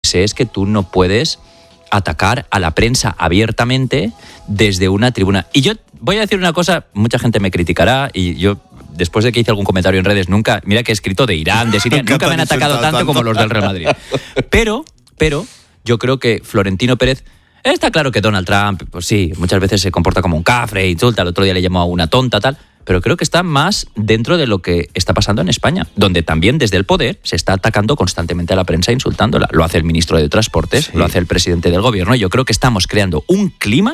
sé es que tú no puedes atacar a la prensa abiertamente desde una tribuna. Y yo voy a decir una cosa, mucha gente me criticará y yo, después de que hice algún comentario en redes, mira que he escrito de Irán, de Siria, nunca me han atacado tanto como los del Real Madrid. Pero yo creo que Florentino Pérez, está claro que Donald Trump, pues sí, muchas veces se comporta como un cafre, insulta, el otro día le llamó a una tonta, tal, pero creo que está más dentro de lo que está pasando en España, donde también desde el poder se está atacando constantemente a la prensa, insultándola. Lo hace el ministro de Transportes, sí. Lo hace el presidente del gobierno. Yo creo que estamos creando un clima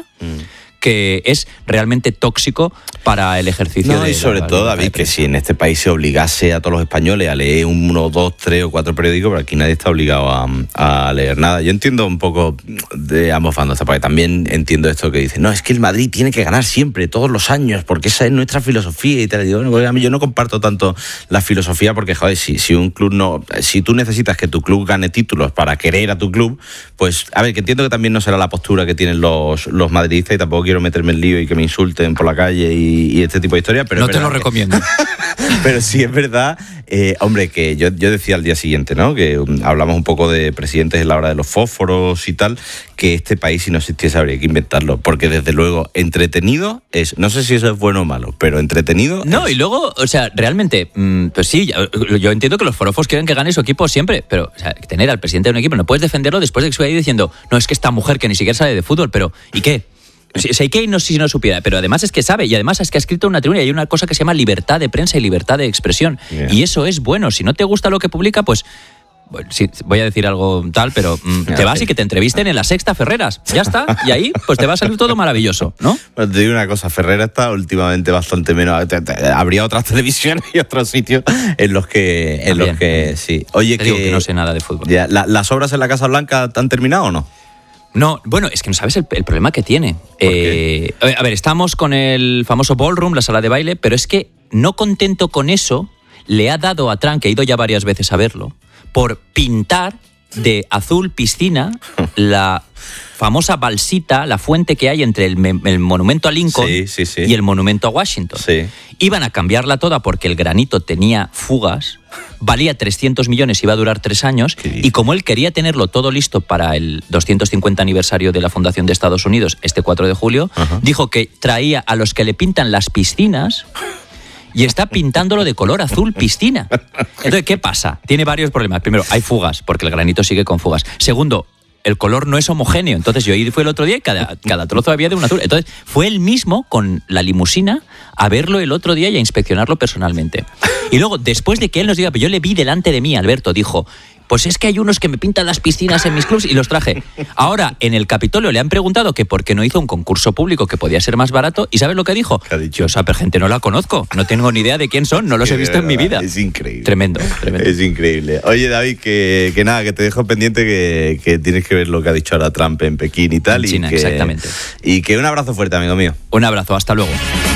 que es realmente tóxico para el ejercicio de... Y sobre todo, David, que si en este país se obligase a todos los españoles a leer 1, 2, 3 o 4 periódicos, pero aquí nadie está obligado a leer nada. Yo entiendo un poco de ambos bandos, porque también entiendo esto que dicen, no, es que el Madrid tiene que ganar siempre, todos los años, porque esa es nuestra filosofía y tal. Y digo, bueno, a mí yo no comparto tanto la filosofía porque, joder, si un club no... Si tú necesitas que tu club gane títulos para querer a tu club, pues, a ver, que entiendo que también no será la postura que tienen los madridistas y tampoco quiero meterme en lío y que me insulten por la calle y este tipo de historias, pero no te lo recomiendo. Pero sí es verdad, hombre, que yo decía al día siguiente, ¿no? Que hablamos un poco de presidentes en la hora de los fósforos y tal, que este país, si no existiese, habría que inventarlo, porque desde luego entretenido es, no sé si eso es bueno o malo, pero entretenido no, es. Y luego, o sea, realmente, pues sí, yo entiendo que los forofos quieren que gane su equipo siempre, pero o sea, tener al presidente de un equipo, no puedes defenderlo después de que estuve ahí diciendo, no, es que esta mujer que ni siquiera sabe de fútbol, pero ¿y qué? Si que no, si no supiera, pero además es que sabe, y además es que ha escrito una tribuna y hay una cosa que se llama libertad de prensa y libertad de expresión, y eso es bueno. Si no te gusta lo que publica, pues bueno, sí, voy a decir algo tal, pero te vas y que te entrevisten en La Sexta Ferreras, ya está, y ahí pues te va a salir todo maravilloso, ¿no? Pues te digo una cosa, Ferrera está últimamente bastante menos, habría otras televisiones y otros sitios en los que sí. Oye, digo que no sé nada de fútbol. Ya, ¿las obras en la Casa Blanca han terminado o no? No, bueno, es que no sabes el problema que tiene. A ver, estamos con el famoso ballroom, la sala de baile, pero es que no contento con eso, le ha dado a Trump, que he ido ya varias veces a verlo, por pintar de azul piscina la famosa balsita, la fuente que hay entre el monumento a Lincoln y el monumento a Washington. Sí. Iban a cambiarla toda porque el granito tenía fugas, valía 300 millones, iba a durar 3 años, y como él quería tenerlo todo listo para el 250 aniversario de la fundación de Estados Unidos, este 4 de julio, dijo que traía a los que le pintan las piscinas y está pintándolo de color azul piscina. Entonces, ¿qué pasa? Tiene varios problemas. Primero, hay fugas, porque el granito sigue con fugas. Segundo, el color no es homogéneo. Entonces yo fui el otro día y cada trozo había de un azul. Entonces fue él mismo con la limusina a verlo el otro día y a inspeccionarlo personalmente. Y luego, después de que él nos diga, pero yo le vi delante de mí, Alberto, dijo, pues es que hay unos que me pintan las piscinas en mis clubs y los traje. Ahora, en el Capitolio le han preguntado que por qué no hizo un concurso público que podía ser más barato, ¿y sabes lo que dijo? ¿Qué ha dicho? Yo esa gente no la conozco, no tengo ni idea de quién son, no los he visto en mi vida. Es increíble. Tremendo. Es increíble. Oye, David, que nada, que te dejo pendiente que tienes que ver lo que ha dicho ahora Trump en Pekín y tal. En China, exactamente. Y que un abrazo fuerte, amigo mío. Un abrazo, hasta luego.